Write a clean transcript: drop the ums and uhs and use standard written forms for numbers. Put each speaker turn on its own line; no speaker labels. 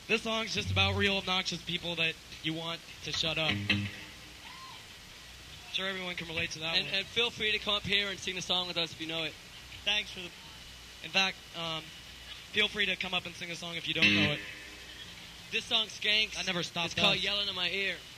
This song's just about real obnoxious people that you want to shut up. Sure, everyone can relate to that one.
And feel free to come up here and sing the song with us if you know it.
Thanks for the... In fact, feel free to come up and sing a song if you don't know it.
This song skanks.
I never stopped.
It's called Yelling in My Ear.